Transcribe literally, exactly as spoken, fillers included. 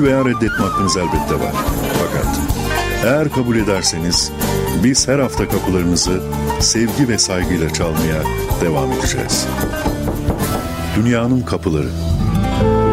veya reddetme hakkınız elbette var. Fakat eğer kabul ederseniz biz her hafta kapılarınızı sevgi ve saygıyla çalmaya devam edeceğiz. Dünyanın Kapıları.